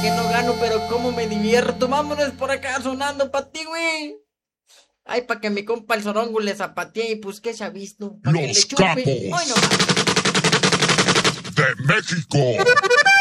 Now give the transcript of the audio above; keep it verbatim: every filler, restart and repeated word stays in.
que no gano, pero cómo me divierto. Vámonos por acá sonando pa' ti, güey. Ay, pa' que mi compa el zorongo le zapatee y pues que se ha visto. Pa' que le Los chupe. capos Hoy no más. de México.